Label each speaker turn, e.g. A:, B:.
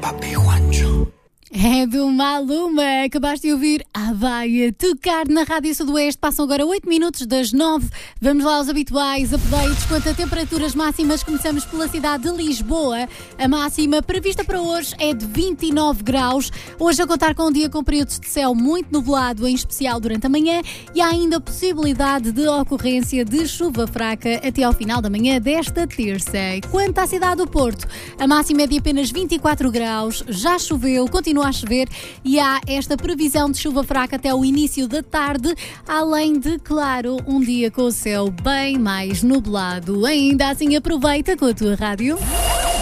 A: É do Maluma, acabaste de ouvir a Baia tocar na Rádio Sudoeste. Passam agora 8 minutos das 9. Vamos lá aos habituais updates quanto a temperaturas máximas. Começamos pela cidade de Lisboa. A máxima prevista para hoje é de 29 graus. Hoje a contar com um dia com períodos de céu muito nublado, em especial durante a manhã, e há ainda possibilidade de ocorrência de chuva fraca até ao final da manhã desta terça. Quanto à cidade do Porto, a máxima é de apenas 24 graus. Já choveu, continua a chover e há esta previsão de chuva fraca até o início da tarde, além de, claro, um dia com o céu bem mais nublado. Ainda assim, aproveita com a tua rádio.